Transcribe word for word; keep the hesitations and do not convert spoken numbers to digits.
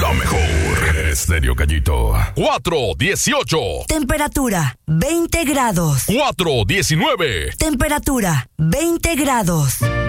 La mejor. Estéreo Gallito. cuatro dieciocho. Temperatura veinte grados. cuatro diecinueve. Temperatura veinte grados.